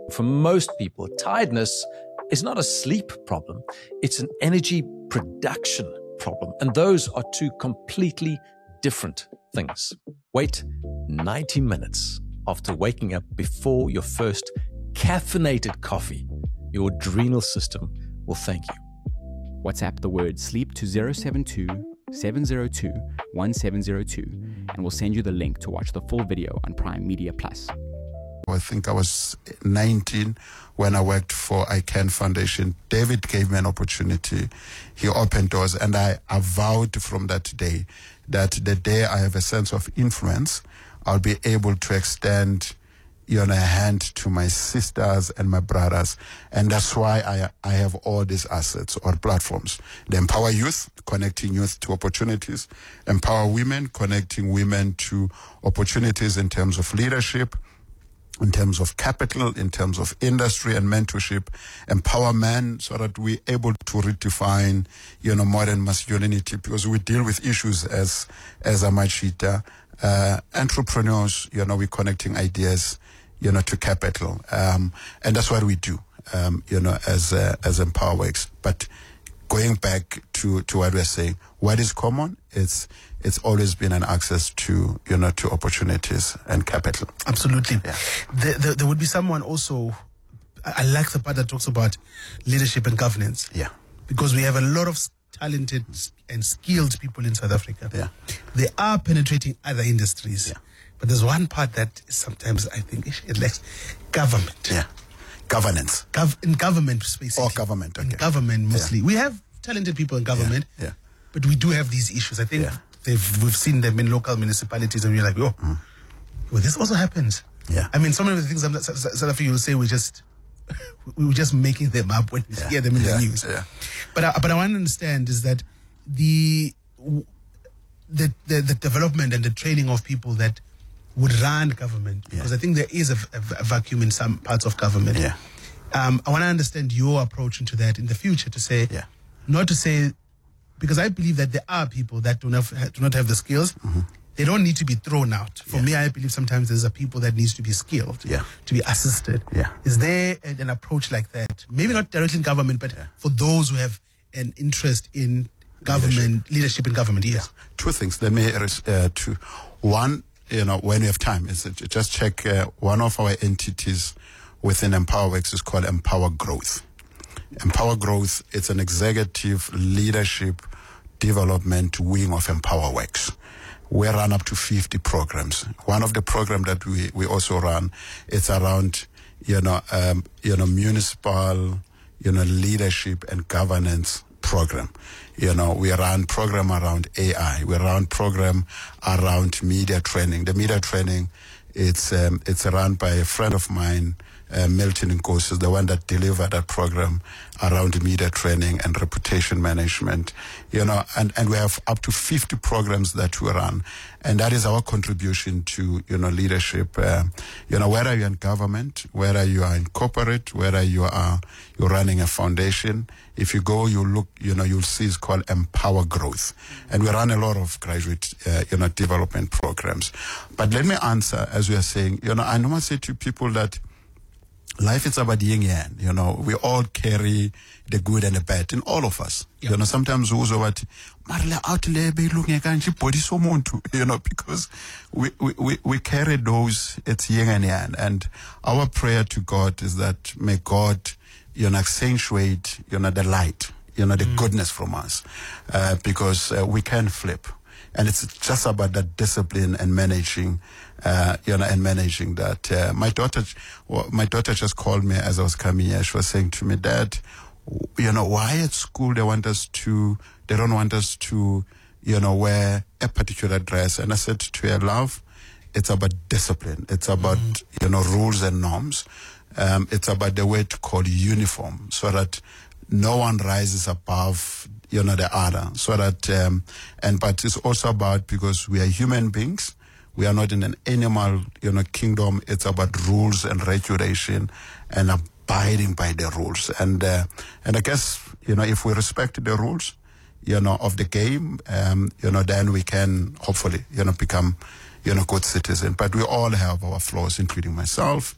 For most people, tiredness is not a sleep problem. It's an energy production problem. And those are two completely different things. Wait 90 minutes after waking up before your first caffeinated coffee. Your adrenal system will thank you. WhatsApp the word sleep to 072 702 1702 and we'll send you the link to watch the full video on Prime Media Plus. I think I was 19 when I worked for ICANN Foundation. David gave me an opportunity. He opened doors, and I vowed from that day that the day I have a sense of influence, I'll be able to extend a hand to my sisters and my brothers. And that's why I have all these assets or platforms. The Empower Youth, connecting youth to opportunities. Empower Women, connecting women to opportunities in terms of leadership, in terms of capital, in terms of industry and mentorship. Empower Men, so that we're able to redefine, modern masculinity, because we deal with issues as Amachita. Entrepreneurs, we're connecting ideas, to capital. And that's what we do, as EmpowerWorks. But going back to what we're saying, what is common? It's always been an access to, to opportunities and capital. Absolutely. Yeah. There would be someone also, I like the part that talks about leadership and governance. Yeah. Because we have a lot of talented and skilled people in South Africa. Yeah. They are penetrating other industries. Yeah. But there's one part that sometimes I think it lacks: government. Yeah. Governance. In government space. Or government, okay. In government mostly. Yeah. We have talented people in government. Yeah. But we do have these issues. I think we've seen them in local municipalities, and we're like, well, this also happens. Yeah. I mean, some of the things South Africa will say, we were just making them up when we hear them in the news. Yeah. But I want to understand is that the development and the training of people that would run government, because I think there is a vacuum in some parts of government. Yeah. I want to understand your approach into that in the future, to say, not to say, because I believe that there are people that do not have the skills. Mm-hmm. They don't need to be thrown out. For me, I believe sometimes there's a people that needs to be skilled, to be assisted. Yeah. Is there an approach like that? Maybe not directly in government, but for those who have an interest in government, leadership in government, yes. Two things. Let me, one, when we have time, is just check one of our entities within EmpowerWorks is called Empower Growth. Empower Growth, it's an executive leadership development wing of EmpowerWorks. We run up to 50 programs. One of the programs that we also run, it's around, municipal, leadership and governance program. We run program around AI. We run program around media training. The media training, it's run by a friend of mine, Milton Nkosi, is the one that delivered that program around media training and reputation management, and we have up to 50 programs that we run. And that is our contribution to, leadership, whether you're in government, whether you are in corporate, whether you're running a foundation. If you go, you look, you'll see it's called Empower Growth. And we run a lot of graduate, development programs. But let me answer, as we are saying, I normally say to people that life is about yin yang. We all carry the good and the bad in all of us. Yep. Sometimes we also because we carry those, it's yin and yang. And our prayer to God is that may God, accentuate, the light, the goodness from us, because we can flip. And it's just about that discipline and managing, and managing that. My daughter just called me as I was coming here. She was saying to me, Dad, why at school they don't want us to, wear a particular dress. And I said to her, love, it's about discipline. It's about, rules and norms. It's about the way to call uniform, so that no one rises above, the other. So that, but it's also about, because we are human beings, we are not in an animal, kingdom. It's about rules and regulation and abiding by the rules. And I guess, if we respect the rules, of the game, then we can hopefully, become, good citizen. But we all have our flaws, including myself.